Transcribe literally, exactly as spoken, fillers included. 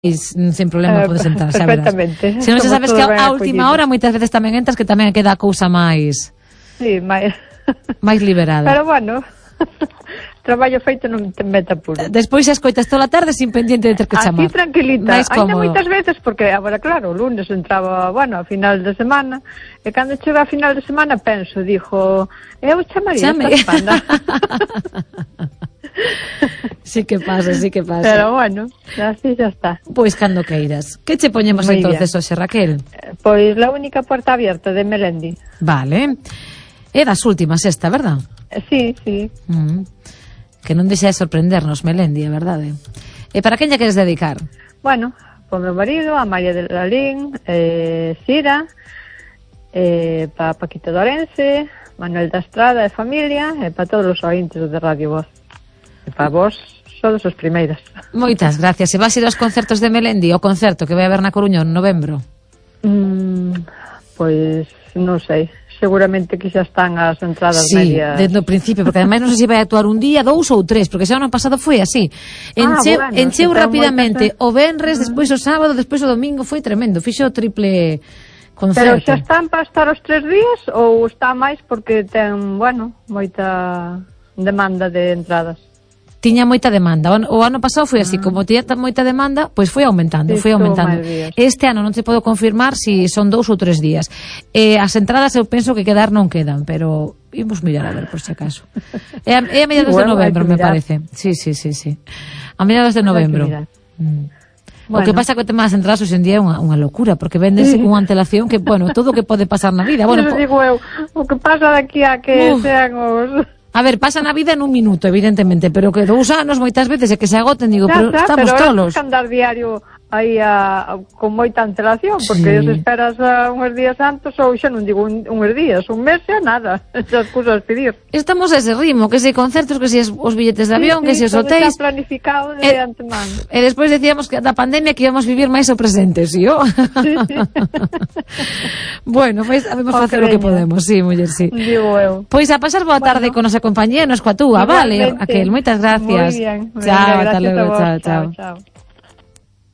sin problema podes entrar, xa verás. Perfectamente. Se non xa sabes que a última hora moitas veces tamén entras que tamén queda a cousa máis sí, máis máis liberada. Pero bueno, traballo feito non te meta puro. Despois xa escoitas toda a tarde sin pendiente de ter que chamar. Así tranquilita, ainda moitas veces porque agora claro, o lunes entraba, bueno, a final de semana, e cando chega a final de semana penso, dixo, eu chamaría Chame. esta semana. Sí que pasa, sí que pasa. Pero bueno, así xa está. Pois cando queiras. Que che poñemos Muy entonces bien. hoxe, Raquel? Pois la única puerta abierta de Melendi. Vale. É das últimas esta, verdad? Sí, sí. Mm. Que non deixa de sorprendernos, Melendi, a verdade. E para quen lle queres dedicar? Bueno, por meu marido, a María de Lalín, eh, Sira, eh, para Paquito Dorense, Manuel da Estrada e familia, e para todos os ointes de Radio Voz. E para vos, sodes os primeiras. Moitas gracias. E vas ir aos concertos de Melendi, o concerto que vai haber na Coruña en novembro? Mm, pois, non sei. Seguramente que xa están as entradas sí, medias. Sí, desde o principio, porque ademais non sei se vai actuar un día, dous ou tres, porque xa o ano pasado foi así. Encheu, ah, bueno, encheu rapidamente moitas... o venres, despois o sábado, despois o domingo, foi tremendo, fixo o triple concerto. Pero xa están para estar os tres días ou está máis porque ten, bueno, moita demanda de entradas? Tiña moita demanda. O ano pasado foi así, como tiña moita demanda, pois foi aumentando, foi aumentando. Este ano non te podo confirmar se si son dous ou tres días. Eh, as entradas eu penso que quedar non quedan, pero imos mirar a ver por si acaso. É a, é a mediados bueno, de novembro, me parece. Sí, sí, sí, sí. A mediados de novembro. Mm. Bueno. O que pasa que o tema das entradas hoxe en día é unha, unha locura, porque véndese con antelación que, bueno, todo o que pode pasar na vida. Bueno, po... digo eu, o que pasa daqui a que Uf. sean os... A ver, pasa na vida en un minuto, evidentemente, pero que dous anos moitas veces é que se agoten, digo, ya, pero ya, estamos pero tolos. Pero é andar diario aí a, a, con moita antelación, porque sí. Se esperas a unhos días antes, ou xa non digo un, unhos días, un mes xa nada, esas cousas pedir. Estamos a ese ritmo, que se concertos, que se os billetes de avión, sí, sí, que se os hotéis... todo está planificado de e, antemano. E despois decíamos que da pandemia que íbamos vivir máis o presente, ¿sí? ¿O? Sí, sí. Bueno, pois pues, habemos facer o que podemos, sí, muller, sí. Digo eu. Pois a pasar boa tarde bueno. Con nosa compañía, nos coa túa, vale, Raquel, moitas gracias. Muy bien. Chao, Venga, hasta luego, chao, chao. chao.